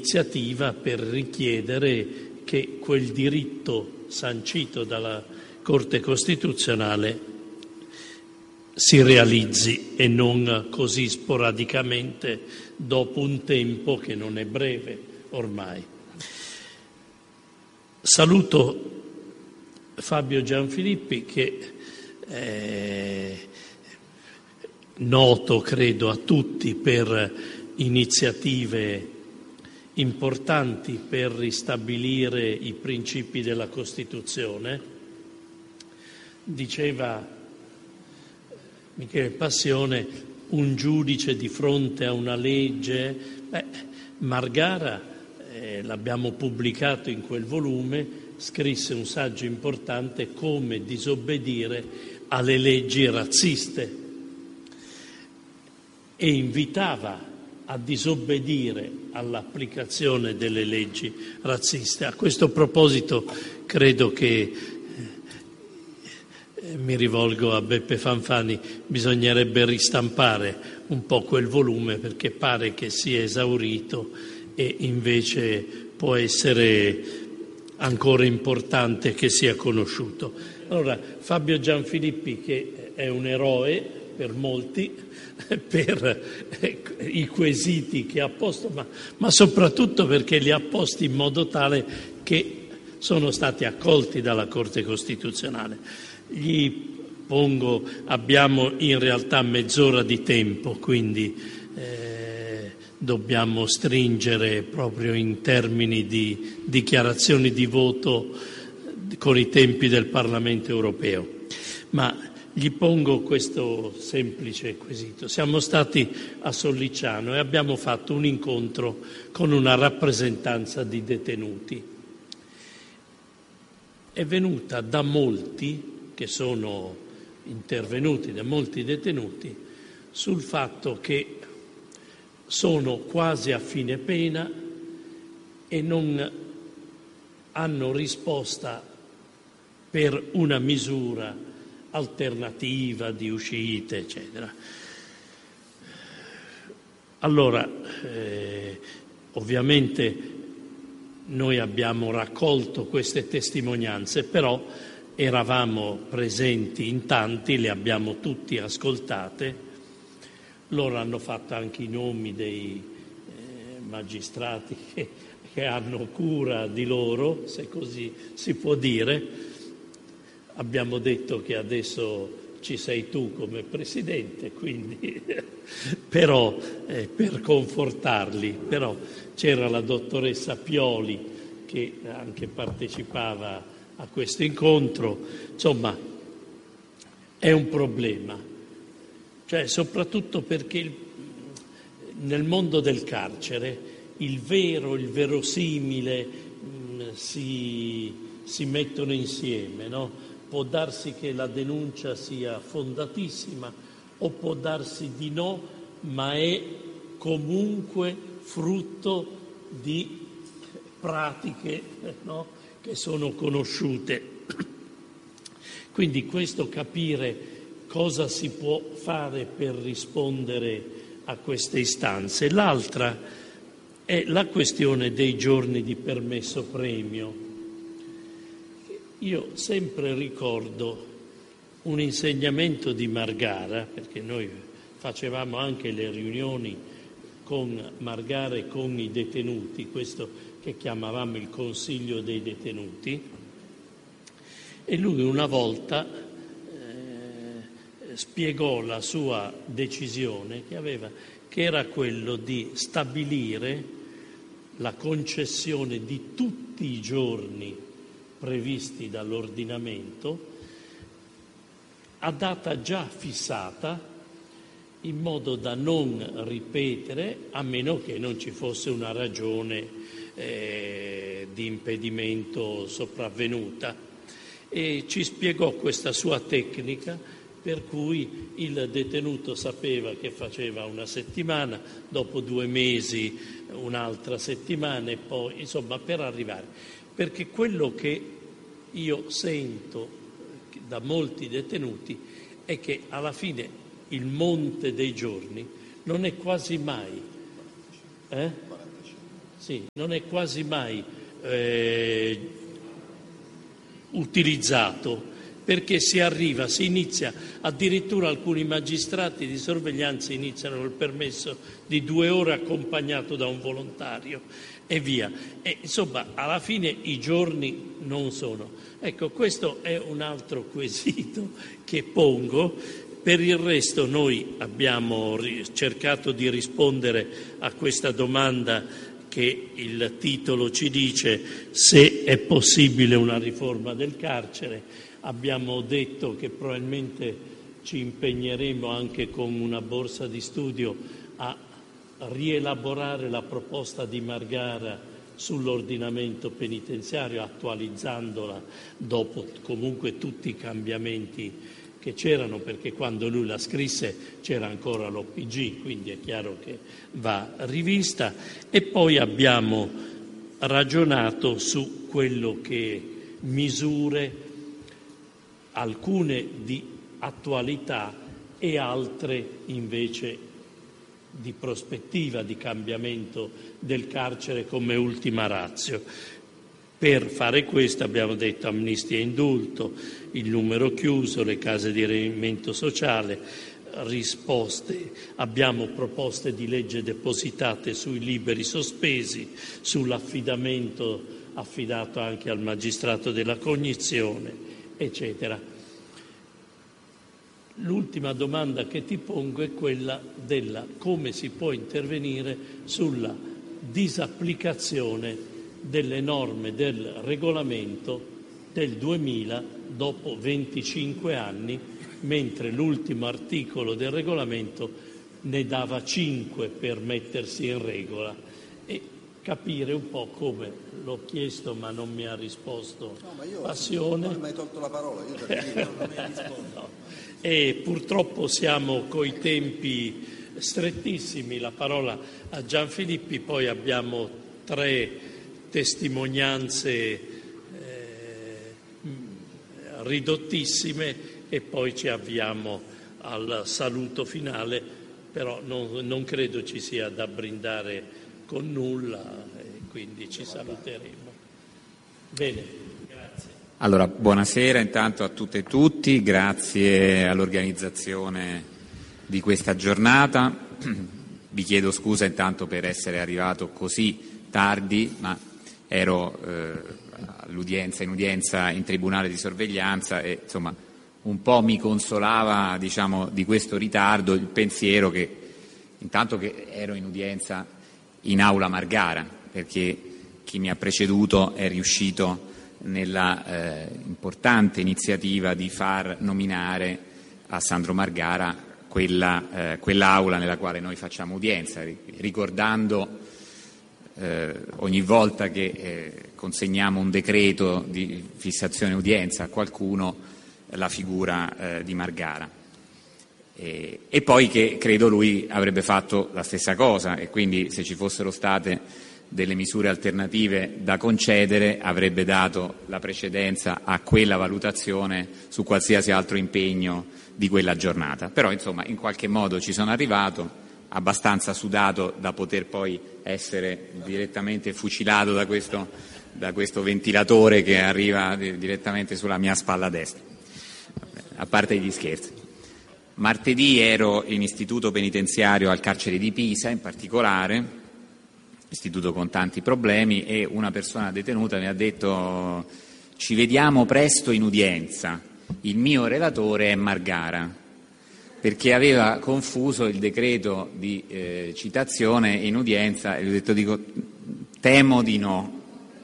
iniziativa per richiedere che quel diritto sancito dalla Corte Costituzionale si realizzi e non così sporadicamente dopo un tempo che non è breve ormai. Saluto Fabio Gianfilippi, che è noto, credo, a tutti per iniziative importanti per ristabilire i principi della Costituzione. Diceva Michele Passione, un giudice di fronte a una legge. Margara, l'abbiamo pubblicato in quel volume, scrisse un saggio importante, Come disobbedire alle leggi razziste, e invitava a disobbedire all'applicazione delle leggi razziste. A questo proposito credo che, mi rivolgo a Beppe Fanfani, bisognerebbe ristampare un po' quel volume, perché pare che sia esaurito e invece può essere ancora importante che sia conosciuto. Allora, Fabio Gianfilippi, che è un eroe per molti, per i quesiti che ha posto, ma soprattutto perché li ha posti in modo tale che sono stati accolti dalla Corte Costituzionale. Abbiamo in realtà mezz'ora di tempo, quindi dobbiamo stringere proprio in termini di dichiarazioni di voto con i tempi del Parlamento europeo. Ma gli pongo questo semplice quesito. Siamo stati a Sollicciano e abbiamo fatto un incontro con una rappresentanza di detenuti. È venuta da molti che sono intervenuti, da molti detenuti, sul fatto che sono quasi a fine pena e non hanno risposta per una misura alternativa di uscita, eccetera. Allora, ovviamente noi abbiamo raccolto queste testimonianze, però eravamo presenti in tanti, le abbiamo tutti ascoltate. Loro hanno fatto anche i nomi dei magistrati che hanno cura di loro, se così si può dire. Abbiamo detto che adesso ci sei tu come presidente, quindi però per confortarli. Però c'era la dottoressa Pioli che anche partecipava a questo incontro. Insomma, è un problema, cioè soprattutto perché nel mondo del carcere il verosimile si mettono insieme, no? Può darsi che la denuncia sia fondatissima o può darsi di no, ma è comunque frutto di pratiche, no? Che sono conosciute. Quindi questo capire cosa si può fare per rispondere a queste istanze. L'altra è la questione dei giorni di permesso premio. Io sempre ricordo un insegnamento di Margara, perché noi facevamo anche le riunioni con Margara e con i detenuti, questo che chiamavamo il Consiglio dei detenuti, e lui una volta spiegò la sua decisione che era quello di stabilire la concessione di tutti i giorni previsti dall'ordinamento a data già fissata, in modo da non ripetere, a meno che non ci fosse una ragione di impedimento sopravvenuta. E ci spiegò questa sua tecnica, per cui il detenuto sapeva che faceva una settimana, dopo 2 mesi un'altra settimana e poi, insomma, per arrivare. Perché quello che io sento da molti detenuti è che alla fine il monte dei giorni non è quasi mai sì, non è quasi mai utilizzato, perché si inizia, addirittura alcuni magistrati di sorveglianza iniziano col permesso di 2 ore accompagnato da un volontario e via. E, insomma, alla fine i giorni non sono. Ecco, questo è un altro quesito che pongo. Per il resto noi abbiamo cercato di rispondere a questa domanda che il titolo ci dice: se è possibile una riforma del carcere. Abbiamo detto che probabilmente ci impegneremo anche con una borsa di studio a rielaborare la proposta di Margara sull'ordinamento penitenziario, attualizzandola dopo comunque tutti i cambiamenti che c'erano, perché quando lui la scrisse c'era ancora l'OPG, quindi è chiaro che va rivista. E poi abbiamo ragionato su quello che misure, alcune di attualità e altre invece di prospettiva, di cambiamento del carcere come ultima ratio. Per fare questo abbiamo detto amnistia e indulto, il numero chiuso, le case di riferimento sociale, risposte. Abbiamo proposte di legge depositate sui liberi sospesi, sull'affidamento affidato anche al magistrato della cognizione, eccetera. L'ultima domanda che ti pongo è quella della come si può intervenire sulla disapplicazione delle norme del regolamento del 2000 dopo 25 anni, mentre l'ultimo articolo del regolamento ne dava 5 per mettersi in regola, e capire un po' come, l'ho chiesto ma non mi ha risposto Passione. Non mi hai tolto la parola, io non mi hai risposto. No. E purtroppo siamo coi tempi strettissimi, la parola a Gianfilippi, poi abbiamo 3 testimonianze ridottissime e poi ci avviamo al saluto finale, però non credo ci sia da brindare con nulla, quindi ci saluteremo. Bene, grazie. Allora, buonasera intanto a tutte e tutti, grazie all'organizzazione di questa giornata. Vi chiedo scusa intanto per essere arrivato così tardi, ma ero in udienza in tribunale di sorveglianza e insomma un po' mi consolava, diciamo, di questo ritardo il pensiero che intanto che ero in udienza in aula Margara, perché chi mi ha preceduto è riuscito nella importante iniziativa di far nominare a Sandro Margara quell'aula nella quale noi facciamo udienza, ricordando ogni volta che consegniamo un decreto di fissazione udienza a qualcuno la figura di Margara. E poi che credo lui avrebbe fatto la stessa cosa, e quindi se ci fossero state delle misure alternative da concedere avrebbe dato la precedenza a quella valutazione su qualsiasi altro impegno di quella giornata. Però insomma in qualche modo ci sono arrivato, abbastanza sudato da poter poi essere direttamente fucilato da questo ventilatore che arriva direttamente sulla mia spalla destra, a parte gli scherzi. Martedì ero in istituto penitenziario al carcere di Pisa, in particolare, istituto con tanti problemi, e una persona detenuta mi ha detto: ci vediamo presto in udienza, il mio relatore è Margara, perché aveva confuso il decreto di citazione in udienza, e gli ho detto, temo di no,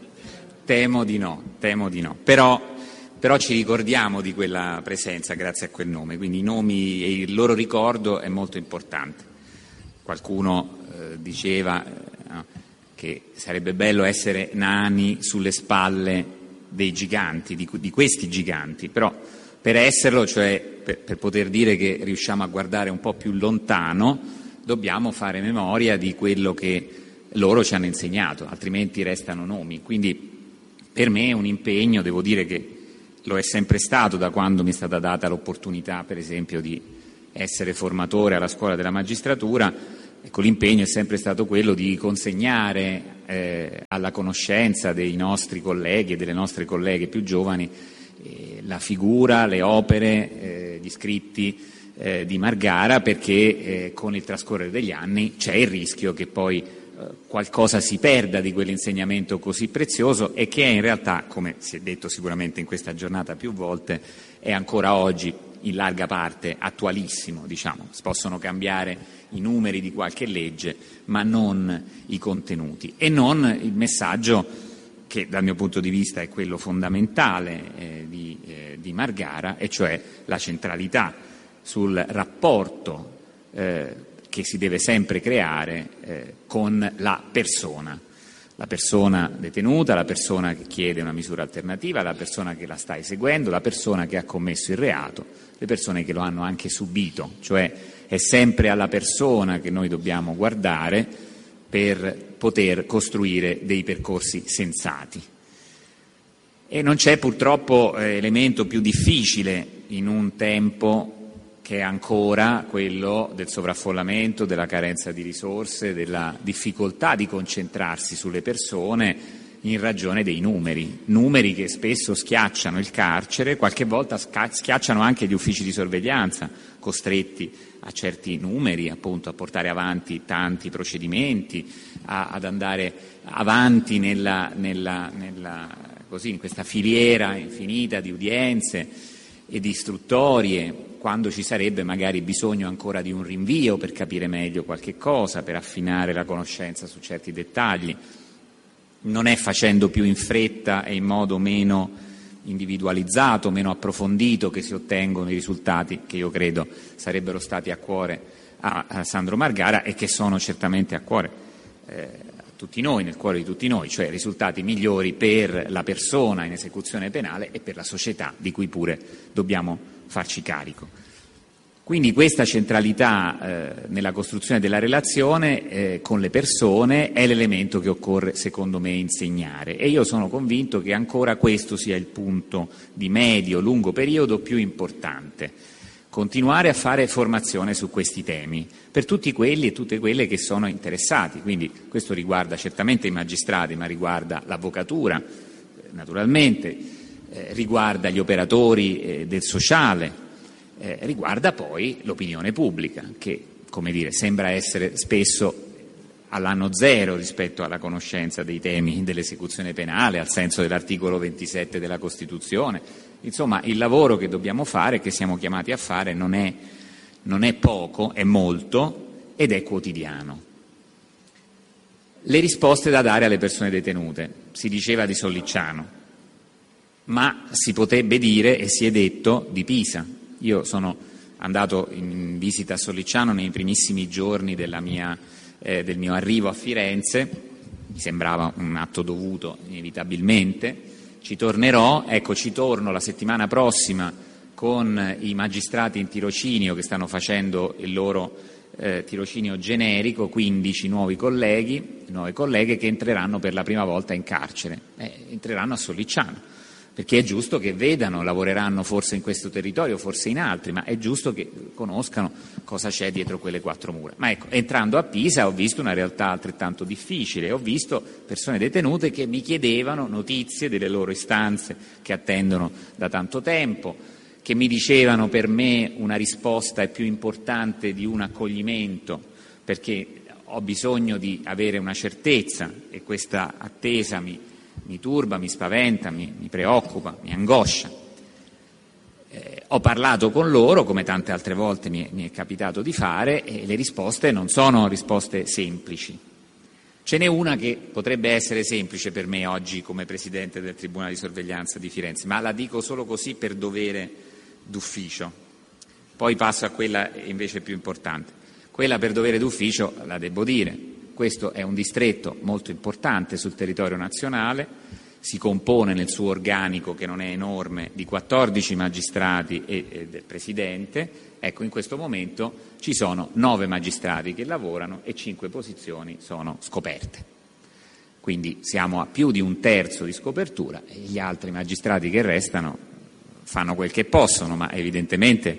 però ci ricordiamo di quella presenza grazie a quel nome, quindi i nomi e il loro ricordo è molto importante. Qualcuno diceva che sarebbe bello essere nani sulle spalle dei giganti, di questi giganti, però per esserlo, cioè per poter dire che riusciamo a guardare un po' più lontano, dobbiamo fare memoria di quello che loro ci hanno insegnato, altrimenti restano nomi. Quindi per me è un impegno, devo dire che lo è sempre stato da quando mi è stata data l'opportunità, per esempio, di essere formatore alla scuola della magistratura. Ecco, l'impegno è sempre stato quello di consegnare alla conoscenza dei nostri colleghi e delle nostre colleghe più giovani la figura, le opere, gli scritti di Margara, perché con il trascorrere degli anni c'è il rischio che poi qualcosa si perda di quell'insegnamento così prezioso e che in realtà, come si è detto sicuramente in questa giornata più volte, è ancora oggi in larga parte attualissimo, diciamo. Si possono cambiare i numeri di qualche legge, ma non i contenuti e non il messaggio che dal mio punto di vista è quello fondamentale di Margara, e cioè la centralità sul rapporto che si deve sempre creare con la persona detenuta, la persona che chiede una misura alternativa, la persona che la sta eseguendo, la persona che ha commesso il reato, le persone che lo hanno anche subito, cioè è sempre alla persona che noi dobbiamo guardare per poter costruire dei percorsi sensati. E non c'è purtroppo elemento più difficile in un tempo che è ancora quello del sovraffollamento, della carenza di risorse, della difficoltà di concentrarsi sulle persone in ragione dei numeri che spesso schiacciano il carcere, qualche volta schiacciano anche gli uffici di sorveglianza, costretti a certi numeri, appunto, a portare avanti tanti procedimenti, ad andare avanti così, in questa filiera infinita di udienze e di istruttorie, quando ci sarebbe magari bisogno ancora di un rinvio per capire meglio qualche cosa, per affinare la conoscenza su certi dettagli. Non è facendo più in fretta e in modo meno individualizzato, meno approfondito che si ottengono i risultati che io credo sarebbero stati a cuore a Sandro Margara e che sono certamente a cuore a tutti noi, nel cuore di tutti noi, cioè risultati migliori per la persona in esecuzione penale e per la società, di cui pure dobbiamo farci carico. Quindi questa centralità nella costruzione della relazione con le persone è l'elemento che occorre, secondo me, insegnare, e io sono convinto che ancora questo sia il punto di medio-lungo periodo più importante: continuare a fare formazione su questi temi per tutti quelli e tutte quelle che sono interessati. Quindi questo riguarda certamente i magistrati, ma riguarda l'avvocatura, naturalmente, riguarda gli operatori del sociale, riguarda poi l'opinione pubblica, che, come dire, sembra essere spesso all'anno zero rispetto alla conoscenza dei temi dell'esecuzione penale, al senso dell'articolo 27 della Costituzione. Insomma, il lavoro che dobbiamo fare, che siamo chiamati a fare, non è poco, è molto ed è quotidiano. Le risposte da dare alle persone detenute. Si diceva di Sollicciano, ma si potrebbe dire, e si è detto, di Pisa. Io sono andato in visita a Sollicciano nei primissimi giorni del mio arrivo a Firenze, mi sembrava un atto dovuto inevitabilmente, ci tornerò, ci torno la settimana prossima con i magistrati in tirocinio che stanno facendo il loro tirocinio generico, 15 nuove colleghe che entreranno per la prima volta in carcere, entreranno a Sollicciano. Perché è giusto che vedano, lavoreranno forse in questo territorio, forse in altri, ma è giusto che conoscano cosa c'è dietro quelle quattro mura. Ma ecco, entrando a Pisa ho visto una realtà altrettanto difficile, ho visto persone detenute che mi chiedevano notizie delle loro istanze che attendono da tanto tempo, che mi dicevano: per me una risposta è più importante di un accoglimento, perché ho bisogno di avere una certezza e questa attesa mi turba, mi spaventa, mi preoccupa, mi angoscia. Ho parlato con loro, come tante altre volte mi è capitato di fare, e le risposte non sono risposte semplici. Ce n'è una che potrebbe essere semplice per me oggi come Presidente del Tribunale di Sorveglianza di Firenze, ma la dico solo così per dovere d'ufficio. Poi passo a quella invece più importante. Quella per dovere d'ufficio la devo dire. Questo è un distretto molto importante sul territorio nazionale, si compone nel suo organico, che non è enorme, di 14 magistrati e del Presidente. Ecco, in questo momento ci sono 9 magistrati che lavorano e 5 posizioni sono scoperte. Quindi siamo a più di un terzo di scopertura e gli altri magistrati che restano fanno quel che possono, ma evidentemente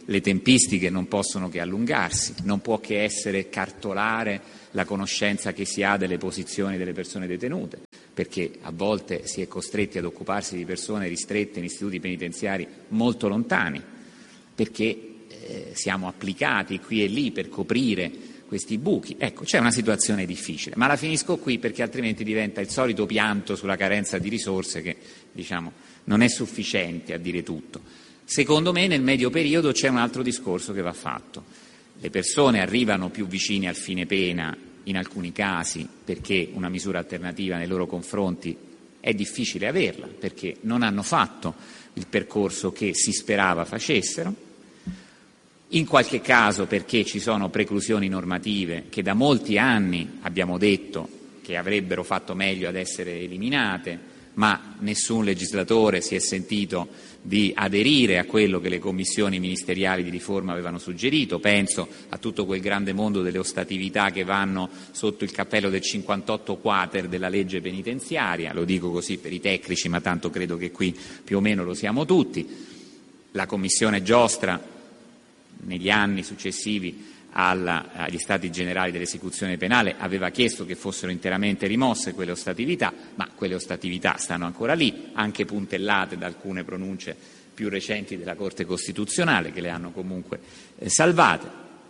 le tempistiche non possono che allungarsi, non può che essere cartolare la conoscenza che si ha delle posizioni delle persone detenute, perché a volte si è costretti ad occuparsi di persone ristrette in istituti penitenziari molto lontani, perché siamo applicati qui e lì per coprire questi buchi. Ecco, c'è una situazione difficile, ma la finisco qui perché altrimenti diventa il solito pianto sulla carenza di risorse che, non è sufficiente a dire tutto. Secondo me nel medio periodo c'è un altro discorso che va fatto. Le persone arrivano più vicine al fine pena in alcuni casi perché una misura alternativa nei loro confronti è difficile averla, perché non hanno fatto il percorso che si sperava facessero, in qualche caso perché ci sono preclusioni normative che da molti anni abbiamo detto che avrebbero fatto meglio ad essere eliminate, ma nessun legislatore si è sentito di aderire a quello che le commissioni ministeriali di riforma avevano suggerito. Penso a tutto quel grande mondo delle ostatività che vanno sotto il cappello del 58 quater della legge penitenziaria, lo dico così per i tecnici, ma tanto credo che qui più o meno lo siamo tutti. La commissione Giostra negli anni successivi agli Stati Generali dell'esecuzione penale aveva chiesto che fossero interamente rimosse quelle ostatività, ma quelle ostatività stanno ancora lì, anche puntellate da alcune pronunce più recenti della Corte Costituzionale che le hanno comunque salvate.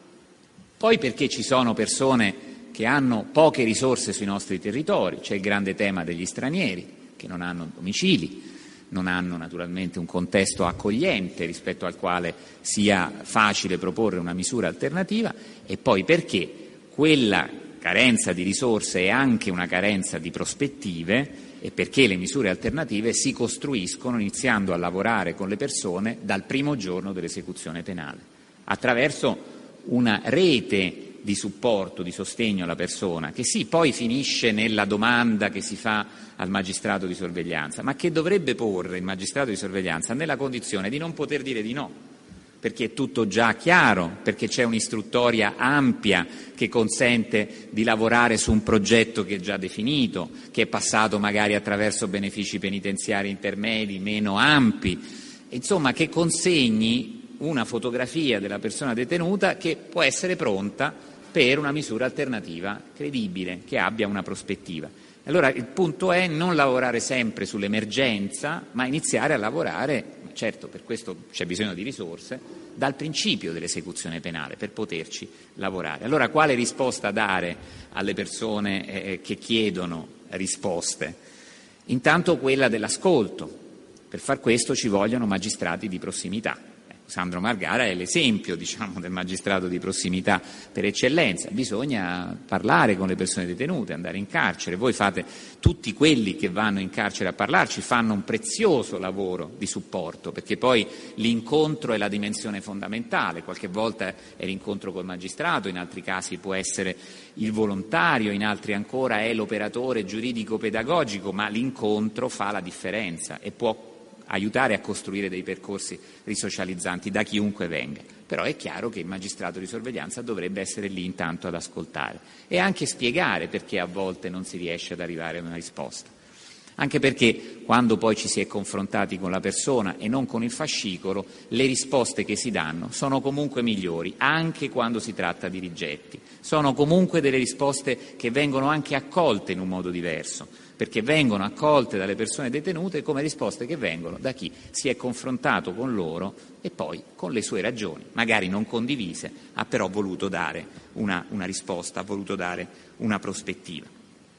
Poi perché ci sono persone che hanno poche risorse sui nostri territori, c'è il grande tema degli stranieri che non hanno domicili, non hanno naturalmente un contesto accogliente rispetto al quale sia facile proporre una misura alternativa, e poi perché quella carenza di risorse è anche una carenza di prospettive e perché le misure alternative si costruiscono iniziando a lavorare con le persone dal primo giorno dell'esecuzione penale, attraverso una rete di supporto, di sostegno alla persona, che sì, poi finisce nella domanda che si fa al magistrato di sorveglianza, ma che dovrebbe porre il magistrato di sorveglianza nella condizione di non poter dire di no, perché è tutto già chiaro, perché c'è un'istruttoria ampia che consente di lavorare su un progetto che è già definito, che è passato magari attraverso benefici penitenziari intermedi meno ampi, insomma che consegni una fotografia della persona detenuta che può essere pronta per una misura alternativa credibile, che abbia una prospettiva. Allora il punto è non lavorare sempre sull'emergenza, ma iniziare a lavorare, certo per questo c'è bisogno di risorse, dal principio dell'esecuzione penale per poterci lavorare. Allora quale risposta dare alle persone che chiedono risposte? Intanto quella dell'ascolto. Per far questo ci vogliono magistrati di prossimità. Sandro Margara è l'esempio, del magistrato di prossimità per eccellenza. Bisogna parlare con le persone detenute, andare in carcere. Voi fate, tutti quelli che vanno in carcere a parlarci fanno un prezioso lavoro di supporto, perché poi l'incontro è la dimensione fondamentale. Qualche volta è l'incontro col magistrato, in altri casi può essere il volontario, in altri ancora è l'operatore giuridico-pedagogico, ma l'incontro fa la differenza e può aiutare a costruire dei percorsi risocializzanti da chiunque venga. Però è chiaro che il magistrato di sorveglianza dovrebbe essere lì intanto ad ascoltare e anche spiegare perché a volte non si riesce ad arrivare a una risposta. Anche perché quando poi ci si è confrontati con la persona e non con il fascicolo, le risposte che si danno sono comunque migliori, anche quando si tratta di rigetti. Sono comunque delle risposte che vengono anche accolte in un modo diverso, perché vengono accolte dalle persone detenute come risposte che vengono da chi si è confrontato con loro e poi con le sue ragioni, magari non condivise, ha però voluto dare una risposta, ha voluto dare una prospettiva.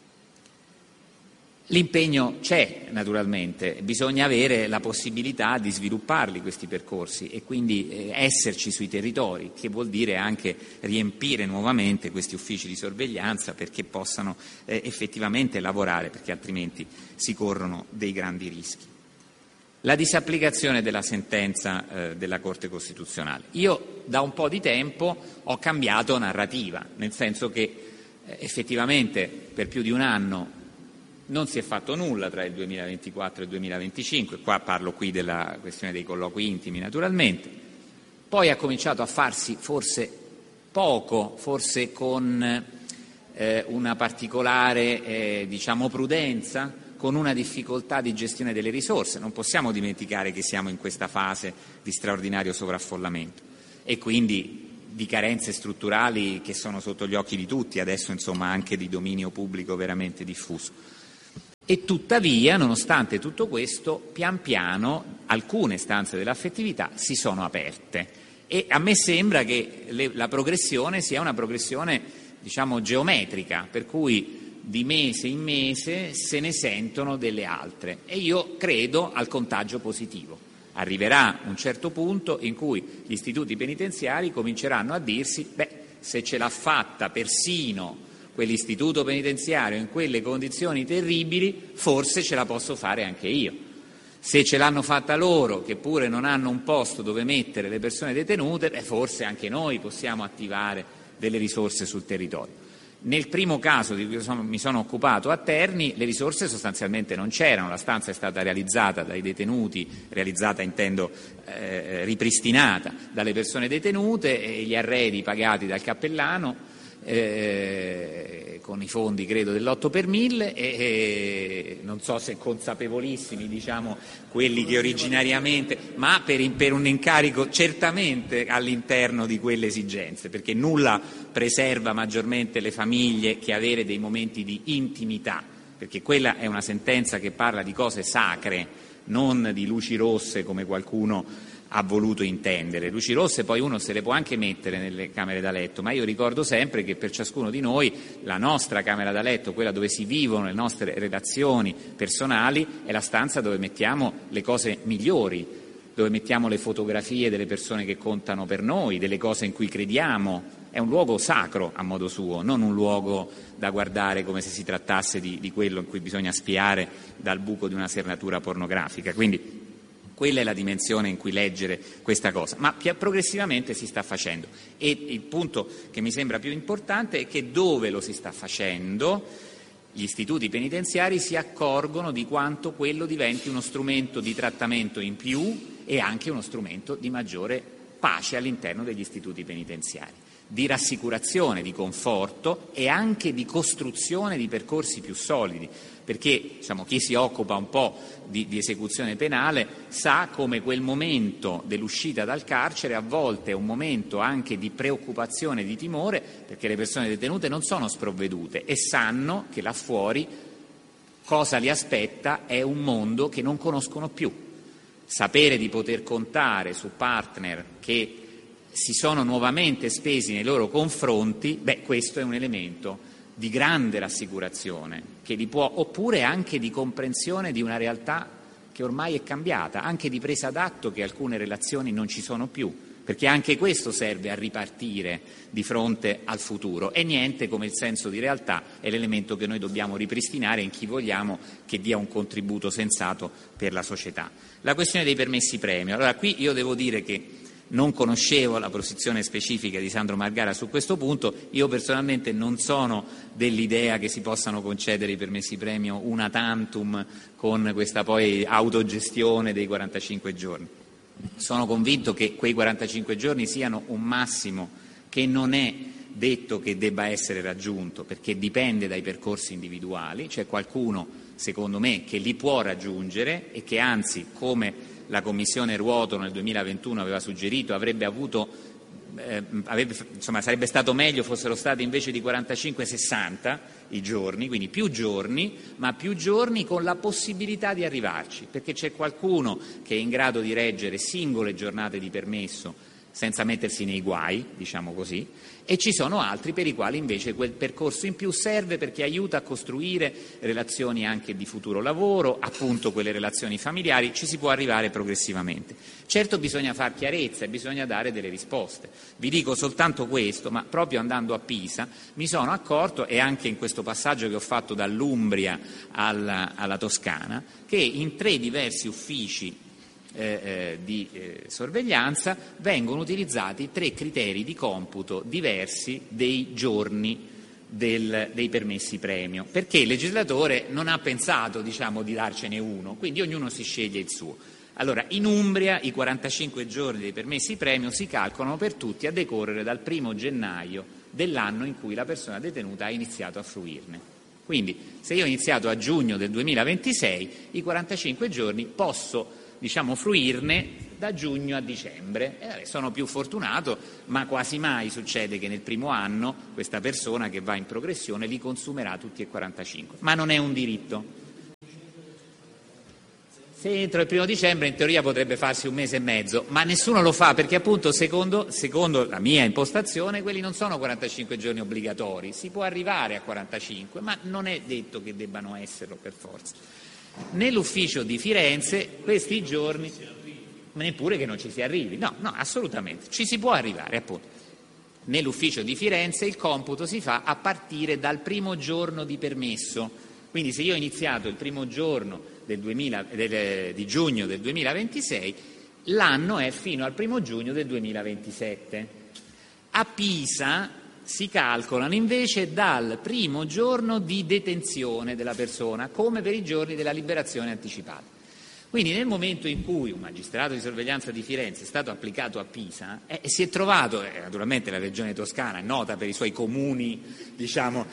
L'impegno c'è naturalmente, bisogna avere la possibilità di svilupparli questi percorsi e quindi esserci sui territori, che vuol dire anche riempire nuovamente questi uffici di sorveglianza perché possano effettivamente lavorare, perché altrimenti si corrono dei grandi rischi. La disapplicazione della sentenza della Corte Costituzionale. Io da un po' di tempo ho cambiato narrativa, nel senso che effettivamente per più di un anno non si è fatto nulla tra il 2024 e il 2025, parlo qui della questione dei colloqui intimi naturalmente, poi ha cominciato a farsi forse poco, forse con una particolare prudenza, con una difficoltà di gestione delle risorse. Non possiamo dimenticare che siamo in questa fase di straordinario sovraffollamento. e quindi di carenze strutturali che sono sotto gli occhi di tutti, adesso insomma anche di dominio pubblico veramente diffuso. E tuttavia, nonostante tutto questo, pian piano alcune stanze dell'affettività si sono aperte e a me sembra che la progressione sia una progressione, diciamo, geometrica, per cui di mese in mese se ne sentono delle altre e io credo al contagio positivo. Arriverà un certo punto in cui gli istituti penitenziari cominceranno a dirsi se ce l'ha fatta persino quell'istituto penitenziario in quelle condizioni terribili, forse ce la posso fare anche io. Se ce l'hanno fatta loro, che pure non hanno un posto dove mettere le persone detenute, forse anche noi possiamo attivare delle risorse sul territorio. Nel primo caso di cui mi sono occupato a Terni, le risorse sostanzialmente non c'erano, la stanza è stata realizzata dai detenuti, realizzata intendo ripristinata dalle persone detenute, e gli arredi pagati dal cappellano con i fondi credo dell'8 per 1000 e non so se consapevolissimi, diciamo, quelli che originariamente, ma per un incarico certamente all'interno di quelle esigenze, perché nulla preserva maggiormente le famiglie che avere dei momenti di intimità, perché quella è una sentenza che parla di cose sacre, non di luci rosse come qualcuno ha voluto intendere. Luci rosse poi uno se le può anche mettere nelle camere da letto, ma io ricordo sempre che per ciascuno di noi la nostra camera da letto, quella dove si vivono le nostre relazioni personali, è la stanza dove mettiamo le cose migliori, dove mettiamo le fotografie delle persone che contano per noi, delle cose in cui crediamo. È un luogo sacro a modo suo, non un luogo da guardare come se si trattasse di quello in cui bisogna spiare dal buco di una serratura pornografica. Quindi quella è la dimensione in cui leggere questa cosa, ma progressivamente si sta facendo. E il punto che mi sembra più importante è che dove lo si sta facendo, gli istituti penitenziari si accorgono di quanto quello diventi uno strumento di trattamento in più e anche uno strumento di maggiore pace all'interno degli istituti penitenziari, di rassicurazione, di conforto e anche di costruzione di percorsi più solidi, perché diciamo, chi si occupa un po' di esecuzione penale sa come quel momento dell'uscita dal carcere a volte è un momento anche di preoccupazione, di timore, perché le persone detenute non sono sprovvedute e sanno che là fuori cosa li aspetta è un mondo che non conoscono più. Sapere di poter contare su partner che si sono nuovamente spesi nei loro confronti, questo è un elemento di grande rassicurazione che li può, oppure anche di comprensione di una realtà che ormai è cambiata, anche di presa d'atto che alcune relazioni non ci sono più, perché anche questo serve a ripartire di fronte al futuro e niente come il senso di realtà è l'elemento che noi dobbiamo ripristinare in chi vogliamo che dia un contributo sensato per la società. La questione dei permessi premio. Allora qui io devo dire che non conoscevo la posizione specifica di Sandro Margara su questo punto, io personalmente non sono dell'idea che si possano concedere i permessi premio una tantum con questa poi autogestione dei 45 giorni. Sono convinto che quei 45 giorni siano un massimo che non è detto che debba essere raggiunto, perché dipende dai percorsi individuali, c'è qualcuno, secondo me, che li può raggiungere e che anzi, come la Commissione Ruoto nel 2021 aveva suggerito, sarebbe stato meglio fossero stati invece di 45-60 i giorni, quindi più giorni, ma più giorni con la possibilità di arrivarci, perché c'è qualcuno che è in grado di reggere singole giornate di permesso senza mettersi nei guai, diciamo così, e ci sono altri per i quali invece quel percorso in più serve perché aiuta a costruire relazioni anche di futuro lavoro, appunto quelle relazioni familiari, ci si può arrivare progressivamente. Certo bisogna far chiarezza e bisogna dare delle risposte. Vi dico soltanto questo, ma proprio andando a Pisa mi sono accorto, e anche in questo passaggio che ho fatto dall'Umbria alla Toscana, che in 3 diversi uffici di sorveglianza vengono utilizzati 3 criteri di computo diversi dei giorni dei permessi premio, perché il legislatore non ha pensato, diciamo, di darcene uno, quindi ognuno si sceglie il suo. Allora, in Umbria i 45 giorni dei permessi premio si calcolano per tutti a decorrere dal 1° gennaio dell'anno in cui la persona detenuta ha iniziato a fruirne. Quindi, se io ho iniziato a giugno del 2026, i 45 giorni posso fruirne da giugno a dicembre. Sono più fortunato, ma quasi mai succede che nel primo anno questa persona che va in progressione li consumerà tutti e 45, ma non è un diritto. Se entro il 1° dicembre in teoria potrebbe farsi 1 mese e mezzo, ma nessuno lo fa perché appunto secondo la mia impostazione quelli non sono 45 giorni obbligatori, si può arrivare a 45, ma non è detto che debbano esserlo per forza. Nell'ufficio di Firenze questi giorni, neppure che non ci si arrivi, no, assolutamente, ci si può arrivare appunto. Nell'ufficio di Firenze il computo si fa a partire dal primo giorno di permesso, quindi se io ho iniziato il primo giorno di giugno del 2026, l'anno è fino al 1° giugno del 2027. A Pisa si calcolano invece dal primo giorno di detenzione della persona, come per i giorni della liberazione anticipata. Quindi nel momento in cui un magistrato di sorveglianza di Firenze è stato applicato a Pisa, si è trovato, naturalmente la regione toscana è nota per i suoi comuni, diciamo,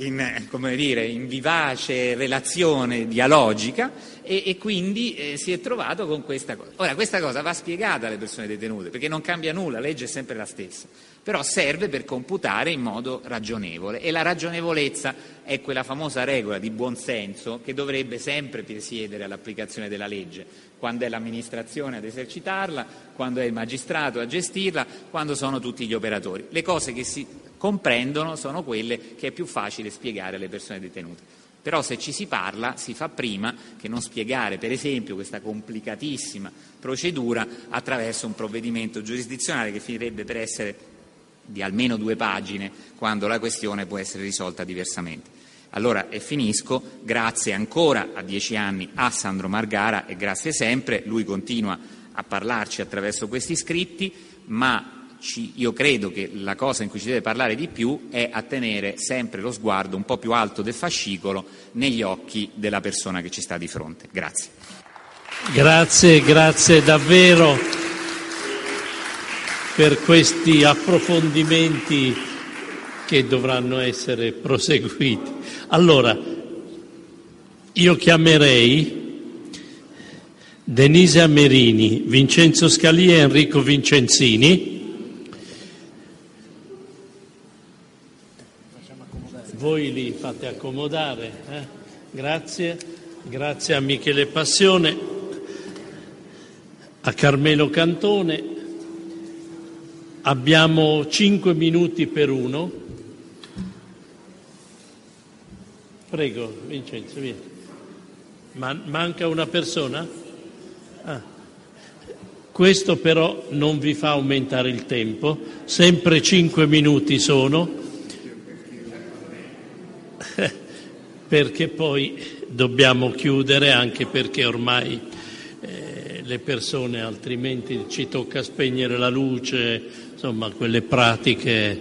in vivace relazione dialogica, e quindi si è trovato con questa cosa. Ora, questa cosa va spiegata alle persone detenute, perché non cambia nulla, la legge è sempre la stessa, però serve per computare in modo ragionevole, e la ragionevolezza è quella famosa regola di buonsenso che dovrebbe sempre presiedere all'applicazione della legge, quando è l'amministrazione ad esercitarla, quando è il magistrato a gestirla, quando sono tutti gli operatori. Le cose che si comprendono sono quelle che è più facile spiegare alle persone detenute. Però se ci si parla si fa prima che non spiegare, per esempio, questa complicatissima procedura attraverso un provvedimento giurisdizionale che finirebbe per essere di almeno 2 pagine, quando la questione può essere risolta diversamente. Allora, e finisco, grazie ancora a 10 anni a Sandro Margara, e grazie sempre, lui continua a parlarci attraverso questi scritti, ma io credo che la cosa in cui ci deve parlare di più è a tenere sempre lo sguardo un po' più alto del fascicolo negli occhi della persona che ci sta di fronte. Grazie. Grazie davvero per questi approfondimenti che dovranno essere proseguiti. Allora, io chiamerei Denise Amerini, Vincenzo Scalia e Enrico Vincenzini. Voi li fate accomodare, Grazie a Michele Passione, a Carmelo Cantone. Abbiamo 5 minuti per uno. Prego, Vincenzo, vieni. Manca una persona? Questo però non vi fa aumentare il tempo, sempre 5 minuti sono. Perché poi dobbiamo chiudere, anche perché ormai le persone altrimenti ci tocca spegnere la luce, insomma quelle pratiche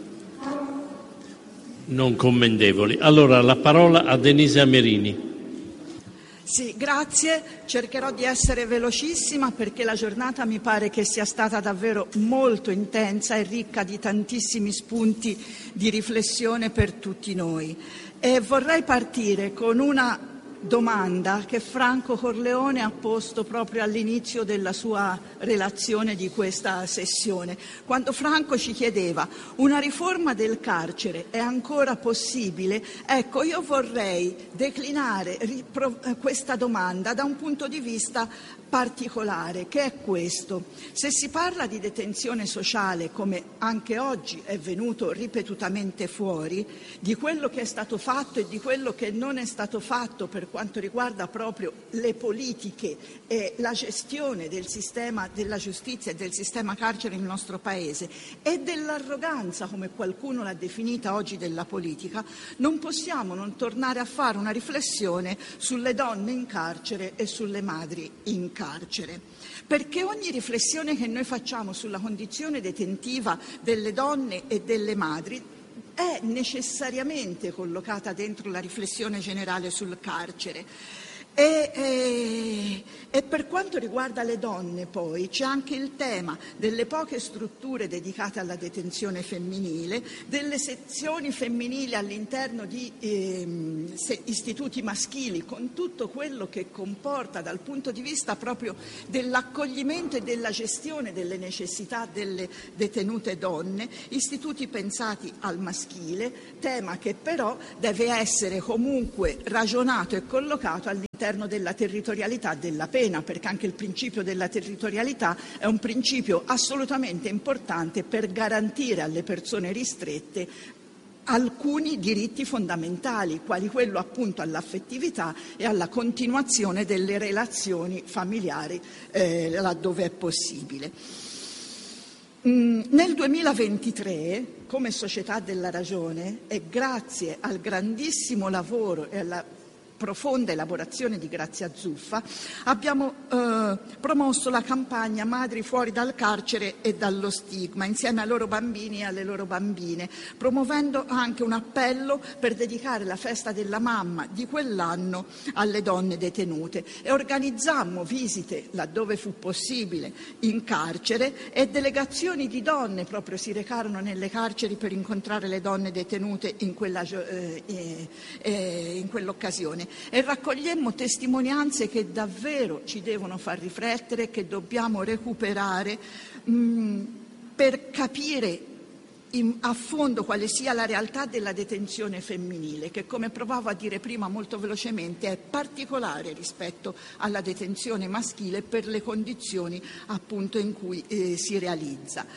non commendevoli. Allora la parola a Denise Amerini. Sì, grazie. Cercherò di essere velocissima perché la giornata mi pare che sia stata davvero molto intensa e ricca di tantissimi spunti di riflessione per tutti noi. E vorrei partire con una domanda che Franco Corleone ha posto proprio all'inizio della sua relazione di questa sessione, quando Franco ci chiedeva: una riforma del carcere è ancora possibile? Ecco, io vorrei declinare questa domanda da un punto di vista particolare, che è questo. Se si parla di detenzione sociale, come anche oggi è venuto ripetutamente fuori, di quello che è stato fatto e di quello che non è stato fatto per quanto riguarda proprio le politiche e la gestione del sistema della giustizia e del sistema carcere nel nostro Paese, e dell'arroganza, come qualcuno l'ha definita oggi, della politica, non possiamo non tornare a fare una riflessione sulle donne in carcere e sulle madri in carcere. Perché ogni riflessione che noi facciamo sulla condizione detentiva delle donne e delle madri è necessariamente collocata dentro la riflessione generale sul carcere. E per quanto riguarda le donne poi c'è anche il tema delle poche strutture dedicate alla detenzione femminile, delle sezioni femminili all'interno di istituti maschili, con tutto quello che comporta dal punto di vista proprio dell'accoglimento e della gestione delle necessità delle detenute donne, istituti pensati al maschile, tema che però deve essere comunque ragionato e collocato all'interno della territorialità della pena, perché anche il principio della territorialità è un principio assolutamente importante per garantire alle persone ristrette alcuni diritti fondamentali, quali quello appunto all'affettività e alla continuazione delle relazioni familiari laddove è possibile. Nel 2023, come Società della Ragione, e grazie al grandissimo lavoro e alla profonda elaborazione di Grazia Zuffa, abbiamo promosso la campagna Madri fuori dal carcere e dallo stigma, insieme ai loro bambini e alle loro bambine, promuovendo anche un appello per dedicare la festa della mamma di quell'anno alle donne detenute, e organizzammo visite laddove fu possibile in carcere, e delegazioni di donne proprio si recarono nelle carceri per incontrare le donne detenute in quell'occasione. E raccogliemmo testimonianze che davvero ci devono far riflettere, che dobbiamo recuperare per capire a fondo quale sia la realtà della detenzione femminile, che, come provavo a dire prima molto velocemente, è particolare rispetto alla detenzione maschile per le condizioni appunto in cui si realizza.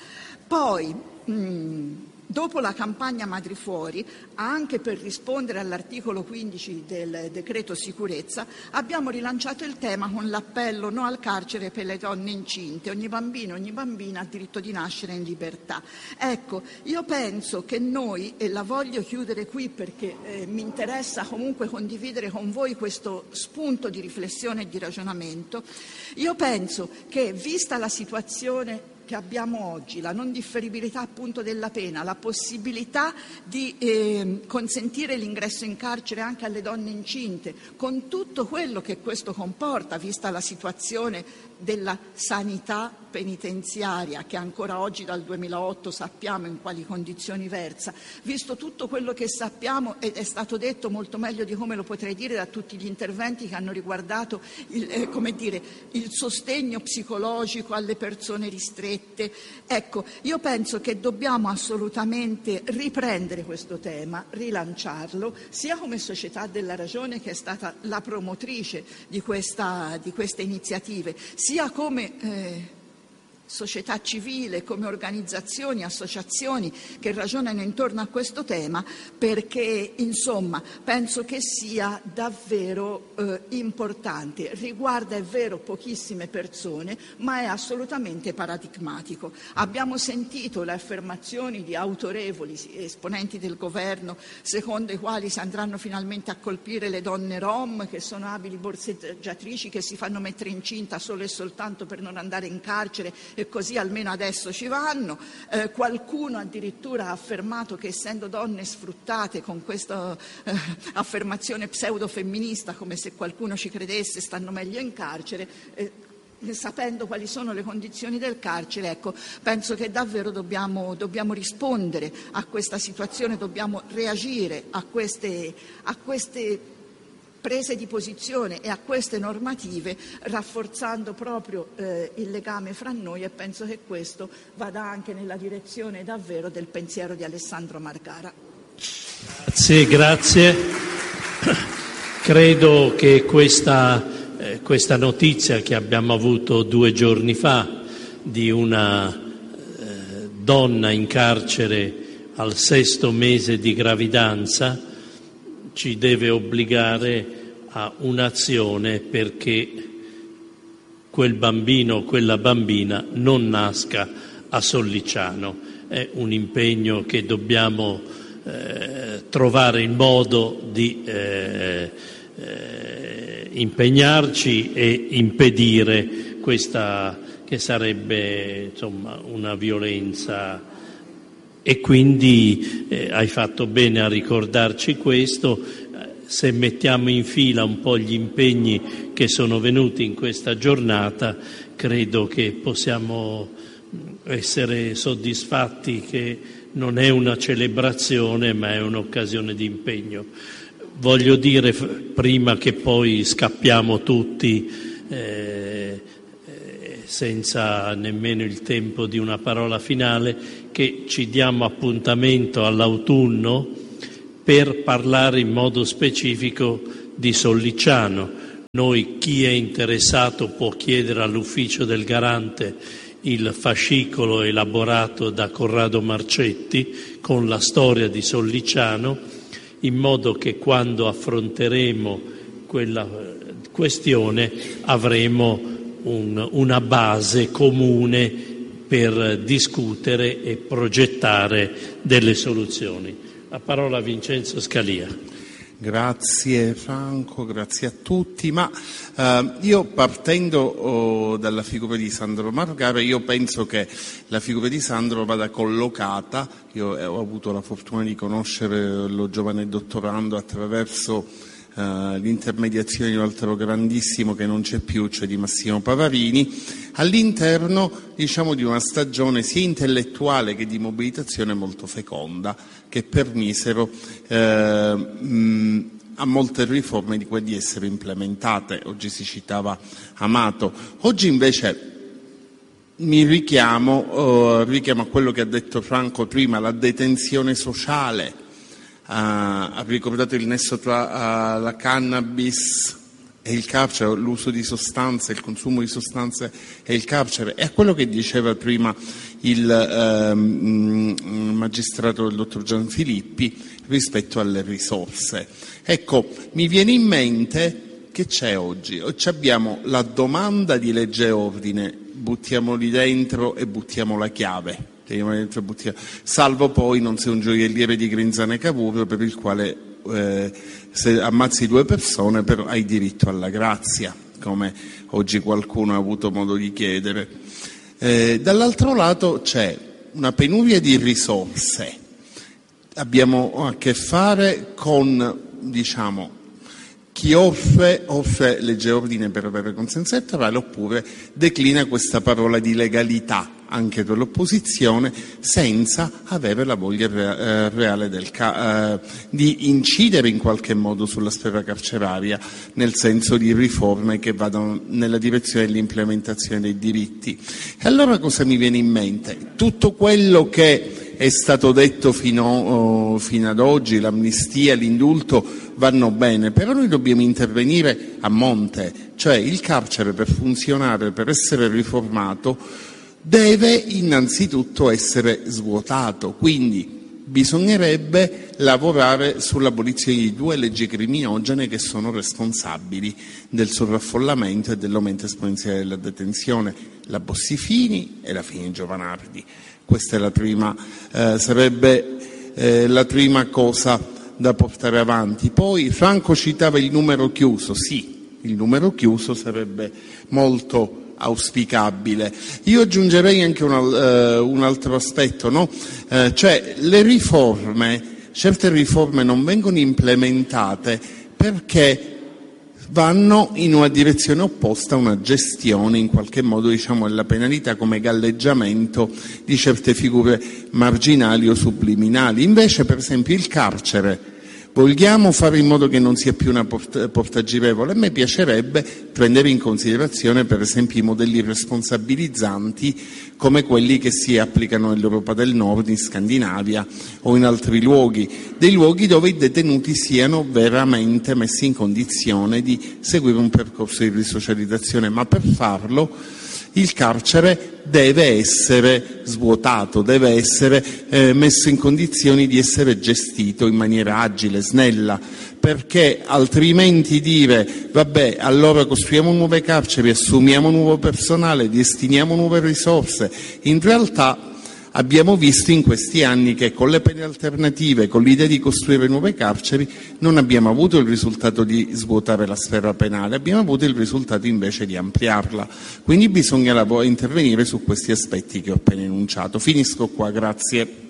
Poi dopo la campagna Madri Fuori, anche per rispondere all'articolo 15 del decreto sicurezza, abbiamo rilanciato il tema con l'appello no al carcere per le donne incinte, ogni bambino, ogni bambina ha diritto di nascere in libertà. Ecco, io penso che noi, e la voglio chiudere qui perché mi interessa comunque condividere con voi questo spunto di riflessione e di ragionamento, io penso che, vista la situazione che abbiamo oggi, la non differibilità appunto della pena, la possibilità di consentire l'ingresso in carcere anche alle donne incinte, con tutto quello che questo comporta, vista la situazione della sanità penitenziaria, che ancora oggi dal 2008 sappiamo in quali condizioni versa, visto tutto quello che sappiamo, ed è stato detto molto meglio di come lo potrei dire da tutti gli interventi che hanno riguardato il sostegno psicologico alle persone ristrette. Ecco, io penso che dobbiamo assolutamente riprendere questo tema, rilanciarlo, sia come Società della Ragione, che è stata la promotrice di queste iniziative, sia come società civile, come organizzazioni, associazioni che ragionano intorno a questo tema, perché insomma penso che sia davvero importante. Riguarda, è vero, pochissime persone, ma è assolutamente paradigmatico. Abbiamo sentito le affermazioni di autorevoli esponenti del governo, secondo i quali si andranno finalmente a colpire le donne rom, che sono abili borseggiatrici, che si fanno mettere incinta solo e soltanto per non andare in carcere, e così almeno adesso ci vanno. Qualcuno addirittura ha affermato che, essendo donne sfruttate, con questa affermazione pseudo-femminista, come se qualcuno ci credesse, stanno meglio in carcere, sapendo quali sono le condizioni del carcere. Ecco, penso che davvero dobbiamo rispondere a questa situazione, dobbiamo reagire a queste prese di posizione e a queste normative, rafforzando proprio il legame fra noi, e penso che questo vada anche nella direzione davvero del pensiero di Alessandro Margara. Grazie. Credo che questa notizia che abbiamo avuto 2 giorni fa di una donna in carcere al 6° mese di gravidanza ci deve obbligare a un'azione perché quel bambino o quella bambina non nasca a Sollicciano. È un impegno che dobbiamo trovare il modo di impegnarci e impedire questa, che sarebbe insomma una violenza. E quindi hai fatto bene a ricordarci questo. se mettiamo in fila un po' gli impegni che sono venuti in questa giornata, credo che possiamo essere soddisfatti che non è una celebrazione ma è un'occasione di impegno. Voglio dire, prima che poi scappiamo tutti senza nemmeno il tempo di una parola finale, che ci diamo appuntamento all'autunno per parlare in modo specifico di Sollicciano. Noi, chi è interessato, può chiedere all'ufficio del Garante il fascicolo elaborato da Corrado Marcetti con la storia di Sollicciano, in modo che quando affronteremo quella questione avremo una base comune per discutere e progettare delle soluzioni. La parola a Vincenzo Scalia. Grazie Franco, grazie a tutti. Ma io partendo dalla figura di Sandro Margara, io penso che la figura di Sandro vada collocata. Io ho avuto la fortuna di conoscere lo giovane dottorando attraverso l'intermediazione di un altro grandissimo che non c'è più, cioè di Massimo Pavarini, all'interno di una stagione sia intellettuale che di mobilitazione molto feconda, che permisero a molte riforme di essere implementate. Oggi si citava Amato, oggi invece mi richiamo a quello che ha detto Franco prima, la detenzione sociale. Ha ricordato il nesso tra la cannabis e il carcere, l'uso di sostanze, il consumo di sostanze e il carcere, e a quello che diceva prima il magistrato il dottor Gianfilippi rispetto alle risorse. Ecco, mi viene in mente che c'è oggi. Oggi abbiamo la domanda di legge e ordine, buttiamoli dentro e buttiamo la chiave. Salvo poi non sei un gioielliere di Grinzane e Cavour, per il quale se ammazzi 2 persone però hai diritto alla grazia, come oggi qualcuno ha avuto modo di chiedere. Dall'altro lato c'è una penuria di risorse. Abbiamo a che fare con chi offre legge e ordine per avere consenso elettorale, oppure declina questa parola di legalità anche per l'opposizione, senza avere la voglia reale di incidere in qualche modo sulla sfera carceraria, nel senso di riforme che vadano nella direzione dell'implementazione dei diritti. E allora cosa mi viene in mente? Tutto quello che è stato detto fino ad oggi, l'amnistia, l'indulto, vanno bene, però noi dobbiamo intervenire a monte, cioè il carcere per funzionare, per essere riformato, deve innanzitutto essere svuotato, quindi bisognerebbe lavorare sull'abolizione di 2 leggi criminogene che sono responsabili del sovraffollamento e dell'aumento esponenziale della detenzione, la Bossi-Fini e la Fini-Giovanardi. Questa è la prima, sarebbe la prima cosa da portare avanti. Poi Franco citava il numero chiuso, sì, il numero chiuso sarebbe molto auspicabile. Io aggiungerei anche un altro aspetto, no? Cioè certe riforme non vengono implementate perché vanno in una direzione opposta a una gestione, in qualche modo, della penalità come galleggiamento di certe figure marginali o subliminali. Invece, per esempio, il carcere, vogliamo fare in modo che non sia più una porta girevole. A me piacerebbe prendere in considerazione, per esempio, i modelli responsabilizzanti come quelli che si applicano nell'Europa del Nord, in Scandinavia o in altri luoghi, dei luoghi dove i detenuti siano veramente messi in condizione di seguire un percorso di risocializzazione, ma per farlo il carcere deve essere svuotato, deve essere messo in condizioni di essere gestito in maniera agile, snella, perché altrimenti dire vabbè, allora costruiamo nuove carceri, assumiamo nuovo personale, destiniamo nuove risorse, in realtà abbiamo visto in questi anni che con le pene alternative, con l'idea di costruire nuove carceri, non abbiamo avuto il risultato di svuotare la sfera penale, abbiamo avuto il risultato invece di ampliarla. Quindi bisogna intervenire su questi aspetti che ho appena enunciato. Finisco qua, grazie.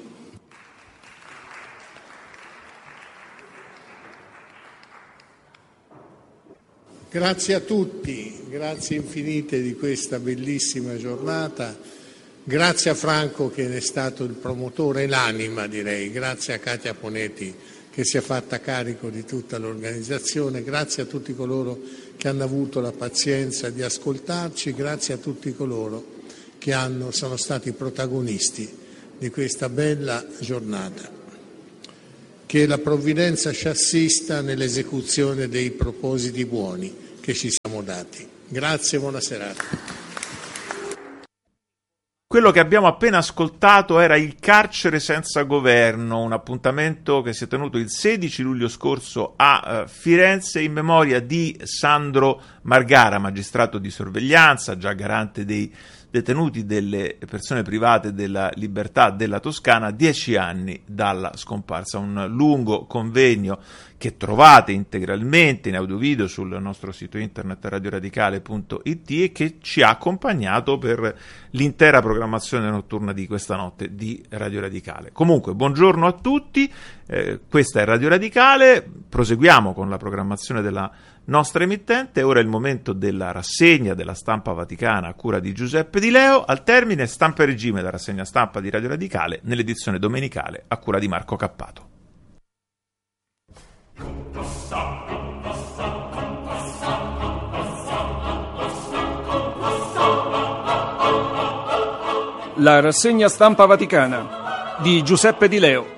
Grazie a tutti, grazie infinite di questa bellissima giornata, grazie a Franco che ne è stato il promotore e l'anima, direi, grazie a Katia Ponetti che si è fatta carico di tutta l'organizzazione, grazie a tutti coloro che hanno avuto la pazienza di ascoltarci, grazie a tutti coloro che sono stati protagonisti di questa bella giornata. Che la provvidenza ci assista nell'esecuzione dei propositi buoni che ci siamo dati. Grazie e buona serata. Quello che abbiamo appena ascoltato era Il carcere senza governo, un appuntamento che si è tenuto il 16 luglio scorso a Firenze in memoria di Sandro Margara, magistrato di sorveglianza, già garante dei detenuti delle persone private della libertà della Toscana, 10 anni dalla scomparsa. Un lungo convegno che trovate integralmente in audio-video sul nostro sito internet radioradicale.it e che ci ha accompagnato per l'intera programmazione notturna di questa notte di Radio Radicale. Comunque, buongiorno a tutti, questa è Radio Radicale, proseguiamo con la programmazione della nostra emittente. Ora è il momento della rassegna della stampa vaticana a cura di Giuseppe Di Leo. Al termine, stampa e regime, la rassegna stampa di Radio Radicale nell'edizione domenicale a cura di Marco Cappato. La rassegna stampa vaticana di Giuseppe Di Leo.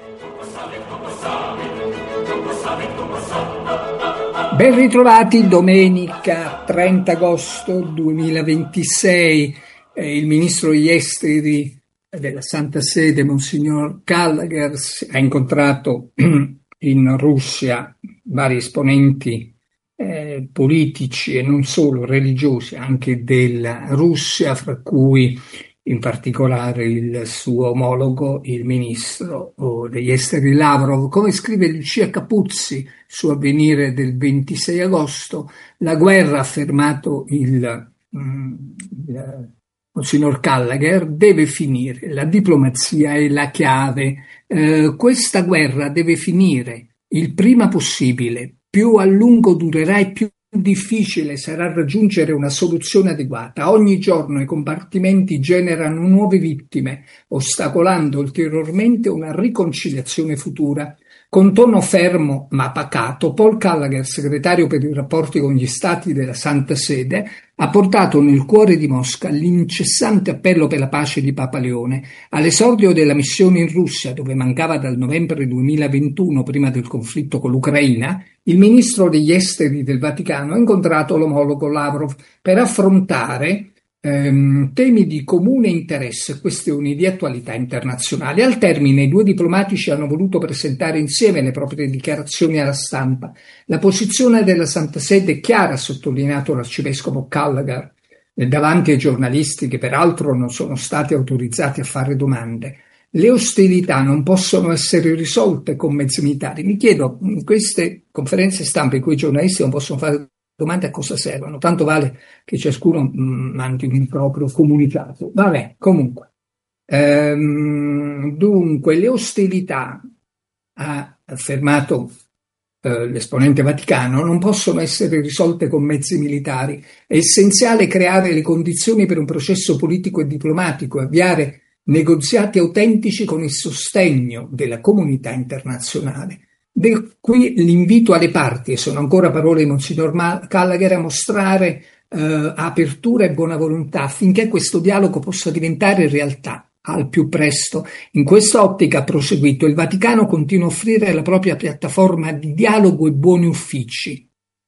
Ben ritrovati, domenica 30 agosto 2026. Il ministro degli esteri della Santa Sede, Monsignor Gallagher, ha incontrato in Russia vari esponenti politici e non solo religiosi, anche della Russia, fra cui in particolare il suo omologo, il ministro degli esteri Lavrov. Come scrive Lucia Capuzzi su Avvenire del 26 agosto, la guerra, ha affermato il Monsignor Gallagher, deve finire. La diplomazia è la chiave. Questa guerra deve finire il prima possibile. Più a lungo durerà e più difficile sarà raggiungere una soluzione adeguata. Ogni giorno i combattimenti generano nuove vittime, ostacolando ulteriormente una riconciliazione futura. Con tono fermo ma pacato, Paul Gallagher, segretario per i rapporti con gli stati della Santa Sede, ha portato nel cuore di Mosca l'incessante appello per la pace di Papa Leone. All'esordio della missione in Russia, dove mancava dal novembre 2021, prima del conflitto con l'Ucraina, il ministro degli esteri del Vaticano ha incontrato l'omologo Lavrov per affrontare temi di comune interesse e questioni di attualità internazionale. Al termine, i due diplomatici hanno voluto presentare insieme le proprie dichiarazioni alla stampa. La posizione della Santa Sede è chiara, ha sottolineato l'arcivescovo Gallagher, davanti ai giornalisti che peraltro non sono stati autorizzati a fare domande. Le ostilità non possono essere risolte con mezzi militari. Mi chiedo, in queste conferenze stampa in cui i giornalisti non possono fare domande, a cosa servono? Tanto vale che ciascuno mandi un proprio comunicato. Vabbè, comunque. Dunque, le ostilità, ha affermato l'esponente vaticano, non possono essere risolte con mezzi militari. È essenziale creare le condizioni per un processo politico e diplomatico, avviare negoziati autentici con il sostegno della comunità internazionale. Qui l'invito alle parti, e sono ancora parole di Monsignor Gallagher, a mostrare apertura e buona volontà affinché questo dialogo possa diventare realtà al più presto. In questa ottica, ha proseguito, il Vaticano continua a offrire la propria piattaforma di dialogo e buoni uffici.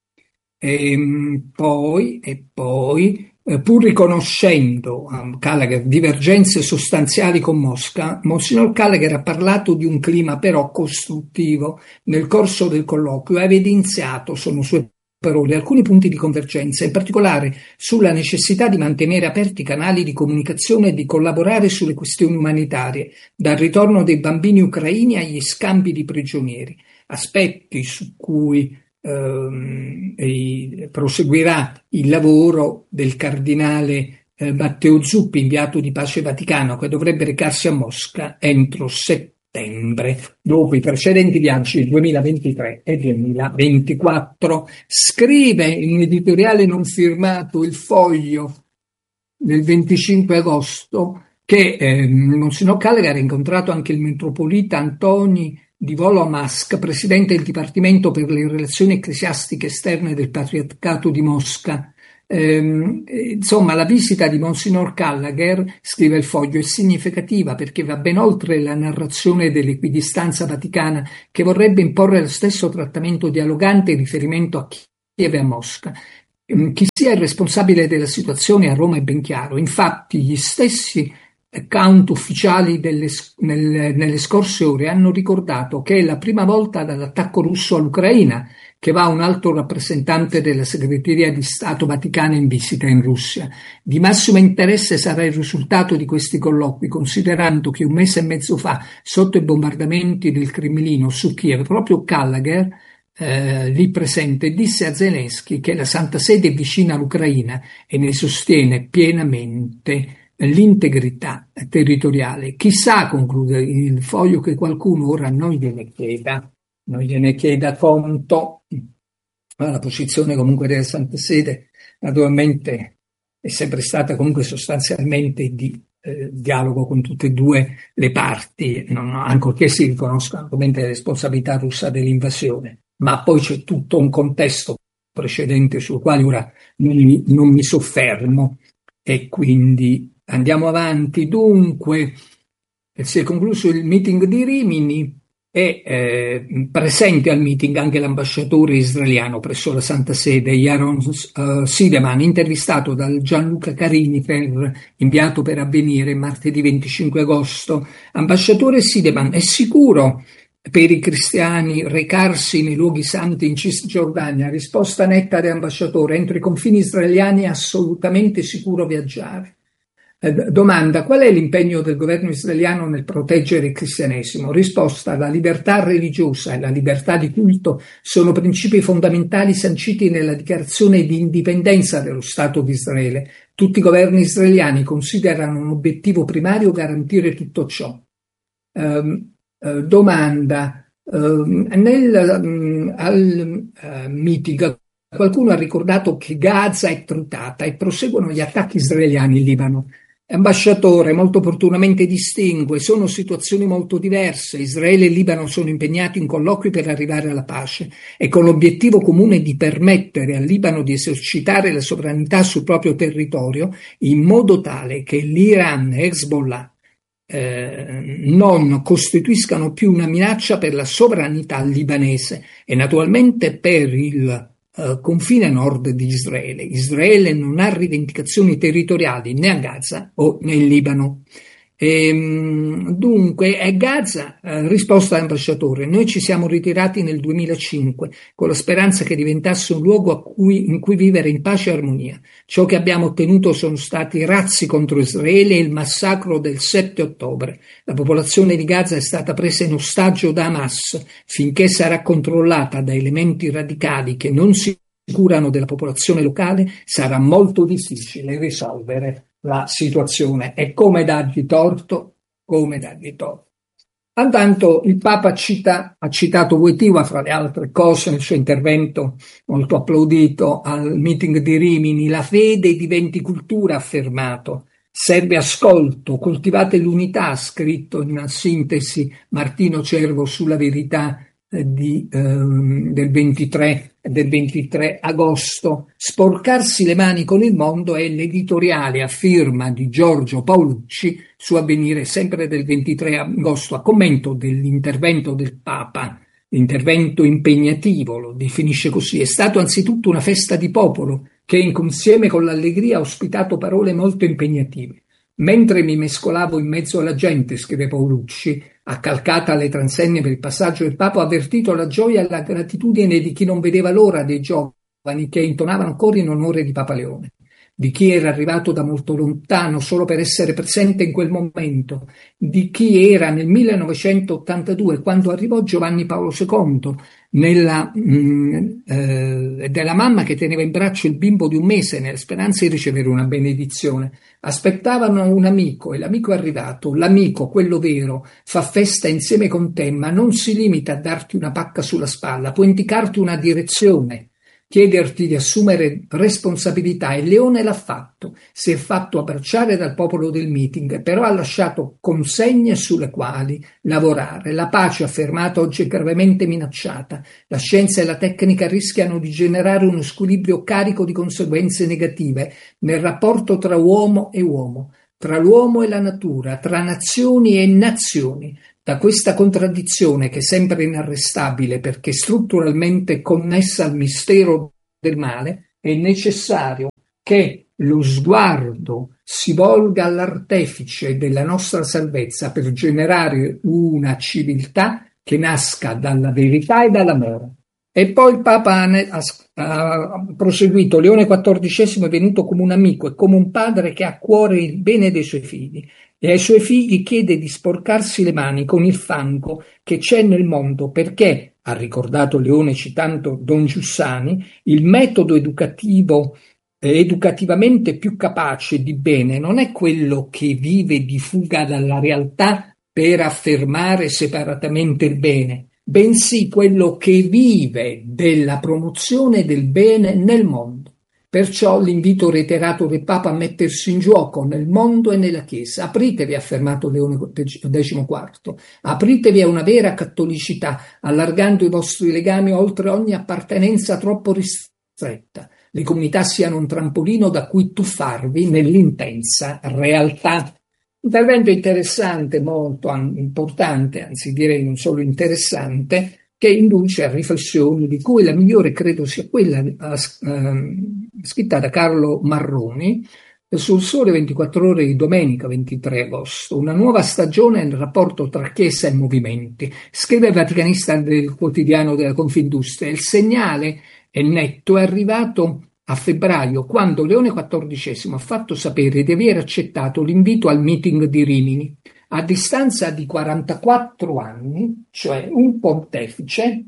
Poi, pur riconoscendo Gallagher divergenze sostanziali con Mosca, Monsignor Gallagher ha parlato di un clima però costruttivo. Nel corso del colloquio ha evidenziato, sono sue parole, alcuni punti di convergenza, in particolare sulla necessità di mantenere aperti i canali di comunicazione e di collaborare sulle questioni umanitarie, dal ritorno dei bambini ucraini agli scambi di prigionieri, aspetti su cui proseguirà il lavoro del cardinale Matteo Zuppi, inviato di pace Vaticano, che dovrebbe recarsi a Mosca entro settembre, dopo i precedenti viaggi 2023 e 2024. Scrive in un editoriale non firmato Il Foglio del 25 agosto che Monsignor Gallagher ha incontrato anche il metropolita Antoni di Volomask, presidente del Dipartimento per le relazioni ecclesiastiche esterne del Patriarcato di Mosca. Insomma, la visita di Monsignor Gallagher, scrive Il Foglio, è significativa perché va ben oltre la narrazione dell'equidistanza vaticana che vorrebbe imporre lo stesso trattamento dialogante in riferimento a Kiev e a Mosca. Chi sia il responsabile della situazione a Roma è ben chiaro. Infatti gli stessi account ufficiali nelle scorse ore hanno ricordato che è la prima volta dall'attacco russo all'Ucraina che va un alto rappresentante della segreteria di Stato Vaticana in visita in Russia. Di massimo interesse sarà il risultato di questi colloqui, considerando che un mese e mezzo fa, sotto i bombardamenti del Cremlino su Kiev, proprio Gallagher, lì presente, disse a Zelensky che la Santa Sede è vicina all'Ucraina e ne sostiene pienamente l'integrità territoriale. Chissà, conclude Il Foglio, che qualcuno ora non gliene chieda conto. La posizione comunque della Santa Sede naturalmente è sempre stata comunque sostanzialmente di dialogo con tutte e due le parti, ancorché si riconoscano ovviamente le responsabilità russa dell'invasione, ma poi c'è tutto un contesto precedente sul quale ora non mi soffermo, e quindi andiamo avanti. Dunque, si è concluso il meeting di Rimini e presente al meeting anche l'ambasciatore israeliano presso la Santa Sede, Yaron Sideman, intervistato dal Gianluca Carini, inviato per Avvenire martedì 25 agosto. Ambasciatore Sideman, è sicuro per i cristiani recarsi nei luoghi santi in Cisgiordania? Risposta netta dell'ambasciatore: entro i confini israeliani è assolutamente sicuro viaggiare. Domanda: qual è l'impegno del governo israeliano nel proteggere il cristianesimo? Risposta: la libertà religiosa e la libertà di culto sono principi fondamentali sanciti nella dichiarazione di indipendenza dello Stato di Israele. Tutti i governi israeliani considerano un obiettivo primario garantire tutto ciò. Domanda: al meeting qualcuno ha ricordato che Gaza è tritata e proseguono gli attacchi israeliani in Libano. Ambasciatore molto opportunamente distingue: sono situazioni molto diverse. Israele e Libano sono impegnati in colloqui per arrivare alla pace e con l'obiettivo comune di permettere al Libano di esercitare la sovranità sul proprio territorio in modo tale che l'Iran e Hezbollah non costituiscano più una minaccia per la sovranità libanese e naturalmente per il confine nord di Israele. Israele non ha rivendicazioni territoriali né a Gaza o nel Libano. Dunque, a Gaza, risposta all'ambasciatore: noi ci siamo ritirati nel 2005 con la speranza che diventasse un luogo in cui vivere in pace e armonia. Ciò che abbiamo ottenuto sono stati i razzi contro Israele e il massacro del 7 ottobre. La popolazione di Gaza è stata presa in ostaggio da Hamas. Finché sarà controllata da elementi radicali che non si curano della popolazione locale, sarà molto difficile risolvere la situazione. E come dargli torto? Intanto il Papa ha citato Wojtyła fra le altre cose nel suo intervento molto applaudito al meeting di Rimini. La fede diventi cultura, ha affermato. Serve ascolto, coltivate l'unità, ha scritto in una sintesi Martino Cervo sulla Verità del 23 agosto. Sporcarsi le mani con il mondo è l'editoriale a firma di Giorgio Paolucci su Avvenire, sempre del 23 agosto, a commento dell'intervento del Papa. L'intervento impegnativo, lo definisce così, è stato anzitutto una festa di popolo che insieme con l'allegria ha ospitato parole molto impegnative. Mentre mi mescolavo in mezzo alla gente, scrive Paolucci, accalcata alle transegne per il passaggio del Papa, ho avvertito la gioia e la gratitudine di chi non vedeva l'ora dei giovani che intonavano cori in onore di Papa Leone. di chi era arrivato da molto lontano solo per essere presente in quel momento, di chi era nel 1982 quando arrivò Giovanni Paolo II, della mamma che teneva in braccio il bimbo di 1 mese nella speranza di ricevere una benedizione. Aspettavano un amico e l'amico è arrivato. L'amico, quello vero, fa festa insieme con te, ma non si limita a darti una pacca sulla spalla, può indicarti una direzione, chiederti di assumere responsabilità, e Leone l'ha fatto. Si è fatto abbracciare dal popolo del meeting, però ha lasciato consegne sulle quali lavorare. La pace affermata oggi è gravemente minacciata. La scienza e la tecnica rischiano di generare uno squilibrio carico di conseguenze negative nel rapporto tra uomo e uomo, tra l'uomo e la natura, tra nazioni e nazioni. Da questa contraddizione, che sembra inarrestabile perché strutturalmente connessa al mistero del male, è necessario che lo sguardo si volga all'artefice della nostra salvezza per generare una civiltà che nasca dalla verità e dall'amore. E poi il Papa ha proseguito: Leone XIV è venuto come un amico e come un padre che ha a cuore il bene dei suoi figli, e ai suoi figli chiede di sporcarsi le mani con il fango che c'è nel mondo, perché, ha ricordato Leone citando Don Giussani, il metodo educativamente più capace di bene non è quello che vive di fuga dalla realtà per affermare separatamente il bene, bensì quello che vive della promozione del bene nel mondo. Perciò l'invito reiterato del Papa a mettersi in gioco nel mondo e nella Chiesa. Apritevi, ha affermato Leone XIV, apritevi a una vera cattolicità, allargando i vostri legami oltre ogni appartenenza troppo ristretta. Le comunità siano un trampolino da cui tuffarvi nell'intensa realtà. Intervento interessante, molto importante, anzi direi non solo interessante, che induce a riflessioni, di cui la migliore credo sia quella scritta da Carlo Marroni sul Sole 24 Ore di domenica 23 agosto, una nuova stagione nel rapporto tra Chiesa e movimenti. Scrive il vaticanista del quotidiano della Confindustria: il segnale è netto, è arrivato a febbraio, quando Leone XIV ha fatto sapere di aver accettato l'invito al meeting di Rimini. A distanza di 44 anni, cioè un pontefice,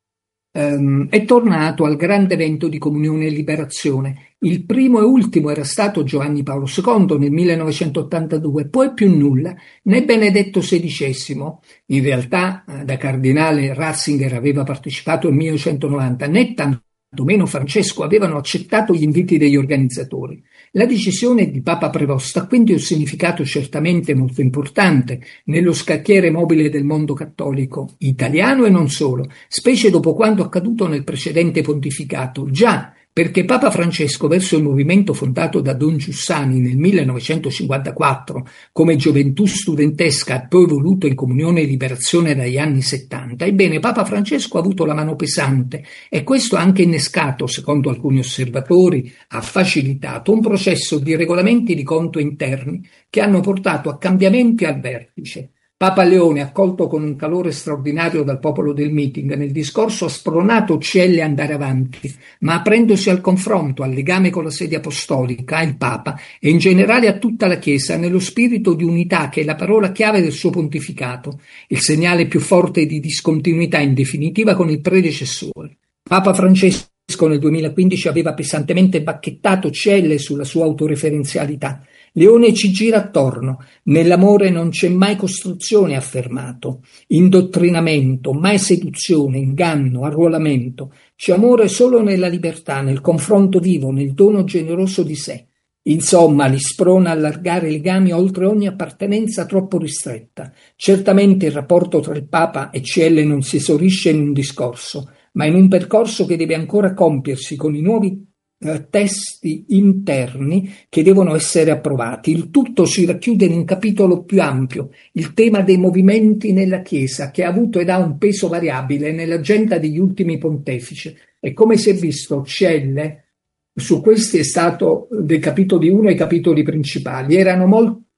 è tornato al grande evento di comunione e liberazione. Il primo e ultimo era stato Giovanni Paolo II nel 1982, poi più nulla, né Benedetto XVI, in realtà da cardinale Ratzinger aveva partecipato nel 1990, né tantomeno Francesco avevano accettato gli inviti degli organizzatori. La decisione di Papa Prevost ha quindi un significato certamente molto importante nello scacchiere mobile del mondo cattolico, italiano e non solo, specie dopo quanto accaduto nel precedente pontificato. Già, perché Papa Francesco, verso il movimento fondato da Don Giussani nel 1954 come gioventù studentesca e poi voluto in comunione e liberazione dagli anni 70, ebbene Papa Francesco ha avuto la mano pesante, e questo ha anche innescato, secondo alcuni osservatori, ha facilitato un processo di regolamenti di conto interni che hanno portato a cambiamenti al vertice. Papa Leone, accolto con un calore straordinario dal popolo del meeting, nel discorso ha spronato Celle a andare avanti, ma aprendosi al confronto, al legame con la sede apostolica, il Papa e in generale a tutta la Chiesa, nello spirito di unità che è la parola chiave del suo pontificato, il segnale più forte di discontinuità in definitiva con il predecessore. Papa Francesco nel 2015 aveva pesantemente bacchettato Celle sulla sua autoreferenzialità. Leone ci gira attorno. Nell'amore non c'è mai costruzione, ha affermato, indottrinamento, mai seduzione, inganno, arruolamento. C'è amore solo nella libertà, nel confronto vivo, nel dono generoso di sé. Insomma, li sprona a allargare i legami oltre ogni appartenenza troppo ristretta. Certamente il rapporto tra il Papa e CL non si esaurisce in un discorso, ma in un percorso che deve ancora compiersi con i nuovi testi interni che devono essere approvati. Il tutto si racchiude in un capitolo più ampio, il tema dei movimenti nella Chiesa, che ha avuto ed ha un peso variabile nell'agenda degli ultimi pontefici. E come si è visto, Celle su questi è stato dei capitoli 1 ai capitoli principali. Erano molto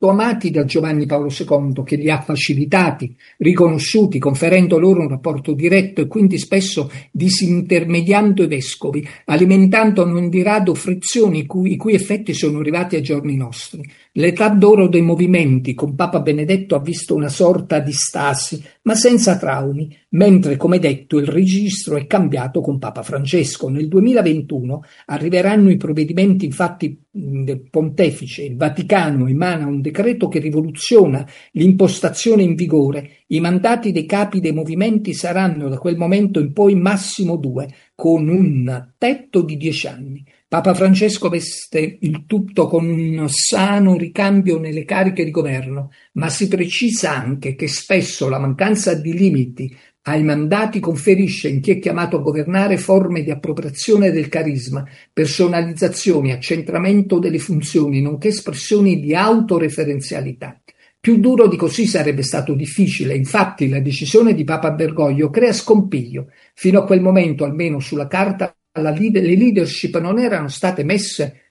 amati da Giovanni Paolo II, che li ha facilitati, riconosciuti, conferendo loro un rapporto diretto e quindi spesso disintermediando i vescovi, alimentando non di rado frizioni i cui effetti sono arrivati ai giorni nostri. L'età d'oro dei movimenti con Papa Benedetto ha visto una sorta di stasi, ma senza traumi, mentre, come detto, il registro è cambiato con Papa Francesco. Nel 2021 arriveranno i provvedimenti, infatti, del Pontefice. Il Vaticano emana un decreto che rivoluziona l'impostazione in vigore. I mandati dei capi dei movimenti saranno da quel momento in poi massimo 2, con un tetto di 10 anni. Papa Francesco veste il tutto con un sano ricambio nelle cariche di governo, ma si precisa anche che spesso la mancanza di limiti ai mandati conferisce in chi è chiamato a governare forme di appropriazione del carisma, personalizzazioni, accentramento delle funzioni, nonché espressioni di autoreferenzialità. Più duro di così sarebbe stato difficile, infatti la decisione di Papa Bergoglio crea scompiglio. Fino a quel momento, almeno sulla carta, le leadership non erano state messe